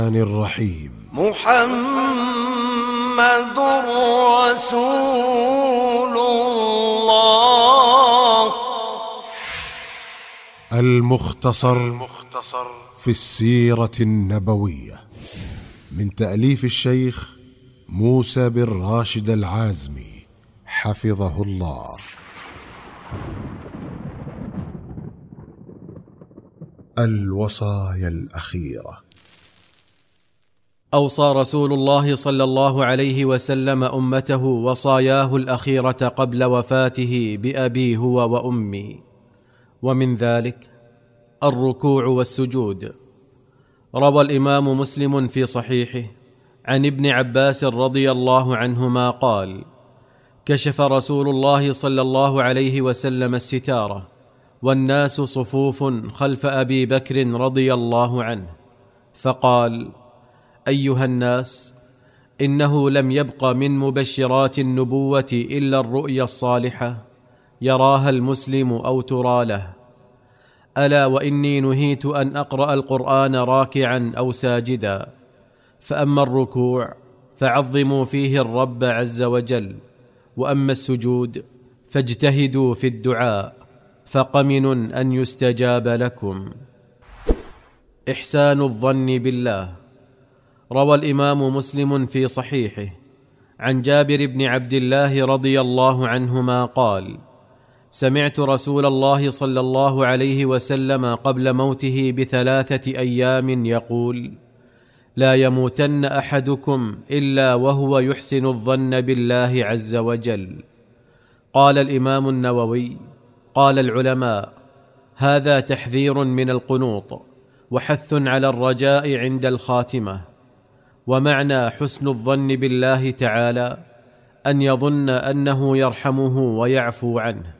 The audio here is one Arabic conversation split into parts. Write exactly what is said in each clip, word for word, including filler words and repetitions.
الرحيم. محمد رسول الله. المختصر في السيرة النبوية من تأليف الشيخ موسى بن راشد العازمي حفظه الله. الوصايا الأخيرة. أوصى رسول الله صلى الله عليه وسلم أمته وصاياه الأخيرة قبل وفاته بأبي هو وأمي، ومن ذلك الركوع والسجود. روى الإمام مسلم في صحيحه عن ابن عباس رضي الله عنهما قال: كشف رسول الله صلى الله عليه وسلم الستارة والناس صفوف خلف أبي بكر رضي الله عنه، فقال: أيها الناس، إنه لم يبق من مبشرات النبوة إلا الرؤيا الصالحة يراها المسلم أو ترى له. ألا وإني نهيت أن أقرأ القرآن راكعا أو ساجدا، فأما الركوع فعظموا فيه الرب عز وجل، وأما السجود فاجتهدوا في الدعاء، فقمن أن يستجاب لكم. إحسان الظن بالله. روى الإمام مسلم في صحيحه عن جابر بن عبد الله رضي الله عنهما قال: سمعت رسول الله صلى الله عليه وسلم قبل موته بثلاثة أيام يقول: لا يموتن أحدكم إلا وهو يحسن الظن بالله عز وجل. قال الإمام النووي: قال العلماء: هذا تحذير من القنوط وحث على الرجاء عند الخاتمة. ومعنى حسن الظن بالله تعالى أن يظن أنه يرحمه ويعفو عنه.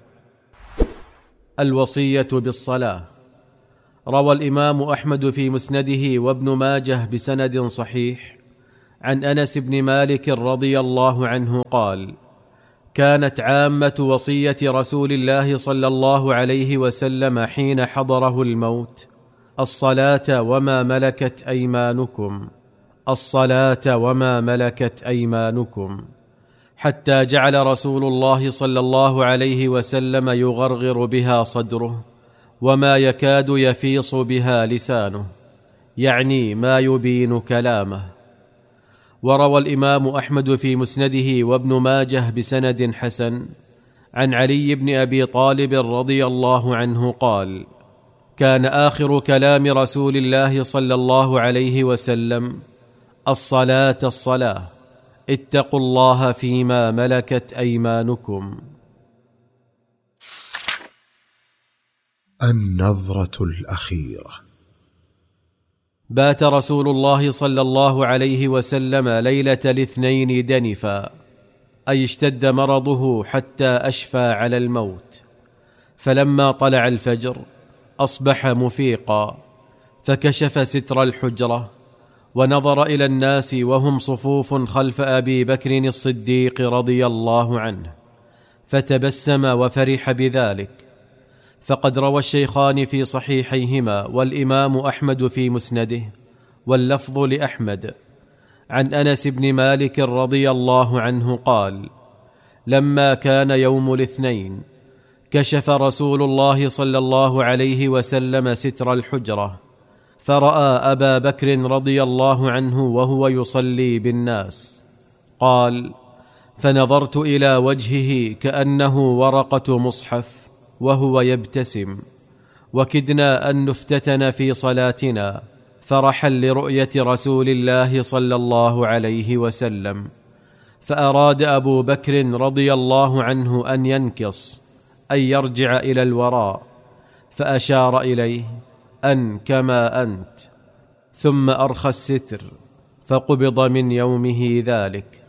الوصية بالصلاة. روى الإمام أحمد في مسنده وابن ماجه بسند صحيح عن أنس بن مالك رضي الله عنه قال: كانت عامة وصية رسول الله صلى الله عليه وسلم حين حضره الموت: الصلاة وما ملكت أيمانكم، الصلاة وما ملكت أيمانكم، حتى جعل رسول الله صلى الله عليه وسلم يغرغر بها صدره وما يكاد يفيص بها لسانه، يعني ما يبين كلامه. وروى الإمام أحمد في مسنده وابن ماجه بسند حسن عن علي بن أبي طالب رضي الله عنه قال: كان آخر كلام رسول الله صلى الله عليه وسلم: الصلاة الصلاة، اتقوا الله فيما ملكت أيمانكم. النظرة الأخيرة. بات رسول الله صلى الله عليه وسلم ليلة الاثنين دنفا، أي اشتد مرضه حتى أشفى على الموت. فلما طلع الفجر أصبح مفيقا، فكشف ستر الحجرة ونظر إلى الناس وهم صفوف خلف أبي بكر الصديق رضي الله عنه، فتبسم وفرح بذلك. فقد روى الشيخان في صحيحيهما والإمام أحمد في مسنده واللفظ لأحمد عن أنس بن مالك رضي الله عنه قال: لما كان يوم الاثنين كشف رسول الله صلى الله عليه وسلم ستر الحجرة، فرأى أبا بكر رضي الله عنه وهو يصلي بالناس. قال: فنظرت إلى وجهه كأنه ورقة مصحف وهو يبتسم، وكدنا أن نفتتن في صلاتنا فرحا لرؤية رسول الله صلى الله عليه وسلم. فأراد أبو بكر رضي الله عنه أن ينكص، أن يرجع إلى الوراء، فأشار إليه أن كما أنت، ثم أرخى الستر فقبض من يومه ذلك.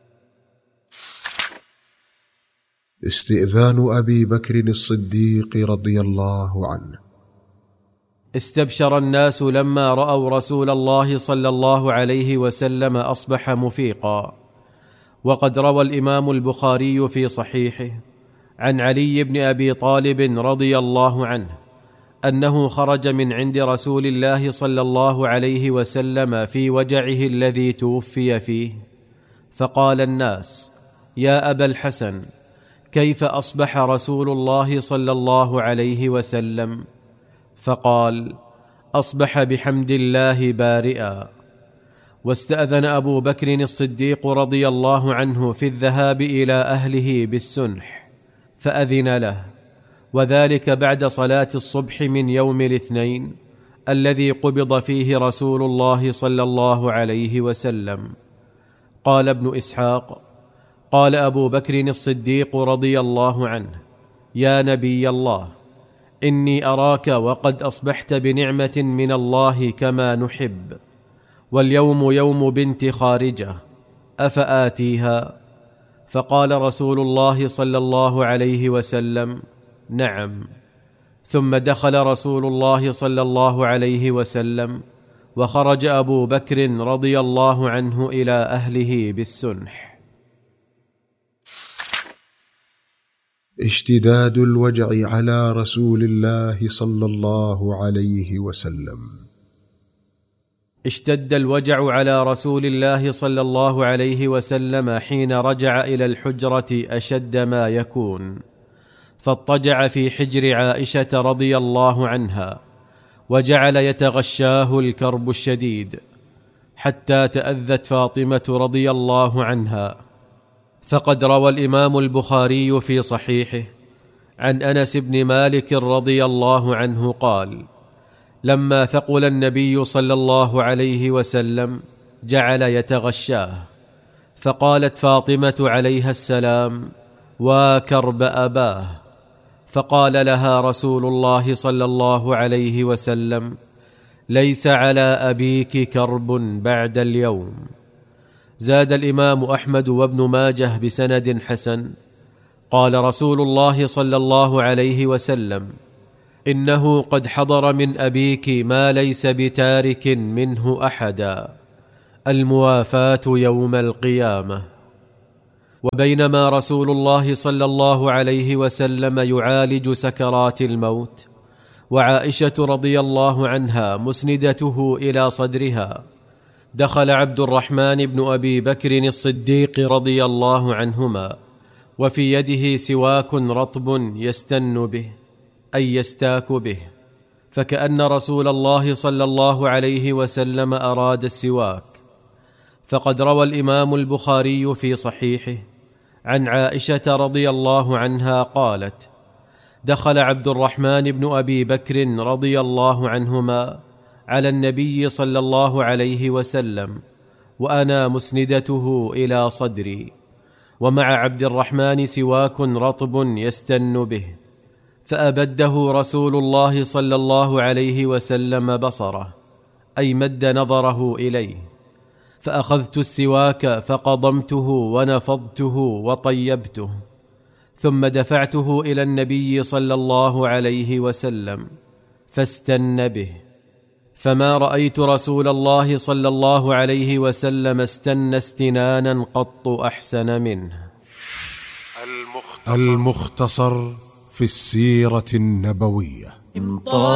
استئذان أبي بكر الصديق رضي الله عنه. استبشر الناس لما رأوا رسول الله صلى الله عليه وسلم أصبح مفيقا. وقد روى الإمام البخاري في صحيحه عن علي بن أبي طالب رضي الله عنه انه خرج من عند رسول الله صلى الله عليه وسلم في وجعه الذي توفي فيه، فقال الناس: يا ابا الحسن، كيف اصبح رسول الله صلى الله عليه وسلم؟ فقال: اصبح بحمد الله بارئا. واستاذن ابو بكر الصديق رضي الله عنه في الذهاب الى اهله بالسنح، فاذن له، وذلك بعد صلاه الصبح من يوم الاثنين الذي قبض فيه رسول الله صلى الله عليه وسلم. قال ابن اسحاق: قال ابو بكر الصديق رضي الله عنه: يا نبي الله، اني اراك وقد اصبحت بنعمه من الله كما نحب، واليوم يوم بنت خارجه، افاتيها؟ فقال رسول الله صلى الله عليه وسلم: نعم. ثم دخل رسول الله صلى الله عليه وسلم، وخرج ابو بكر رضي الله عنه الى اهله بالسنح. اشتداد الوجع على رسول الله صلى الله عليه وسلم. اشتد الوجع على رسول الله صلى الله عليه وسلم حين رجع الى الحجره اشد ما يكون، فاضطجع في حجر عائشه رضي الله عنها، وجعل يتغشاه الكرب الشديد، حتى تاذت فاطمه رضي الله عنها. فقد روى الامام البخاري في صحيحه عن انس بن مالك رضي الله عنه قال: لما ثقل النبي صلى الله عليه وسلم جعل يتغشاه، فقالت فاطمه عليها السلام: وكرب اباه. فقال لها رسول الله صلى الله عليه وسلم: ليس على ابيك كرب بعد اليوم. زاد الامام احمد وابن ماجه بسند حسن: قال رسول الله صلى الله عليه وسلم: انه قد حضر من ابيك ما ليس بتارك منه احدا، الموافاه يوم القيامه. وبينما رسول الله صلى الله عليه وسلم يعالج سكرات الموت، وعائشه رضي الله عنها مسندته الى صدرها، دخل عبد الرحمن بن ابي بكر الصديق رضي الله عنهما، وفي يده سواك رطب يستن به، اي يستاك به، فكأن رسول الله صلى الله عليه وسلم اراد السواك. فقد روى الامام البخاري في صحيحه عن عائشه رضي الله عنها قالت: دخل عبد الرحمن بن ابي بكر رضي الله عنهما على النبي صلى الله عليه وسلم، وانا مسندته الى صدري، ومع عبد الرحمن سواك رطب يستن به، فابده رسول الله صلى الله عليه وسلم بصره، اي مد نظره اليه، فاخذت السواك فقضمته ونفضته وطيبته، ثم دفعته الى النبي صلى الله عليه وسلم فاستن به، فما رايت رسول الله صلى الله عليه وسلم استن استنانا قط احسن منه. المختصر في السيره النبويه.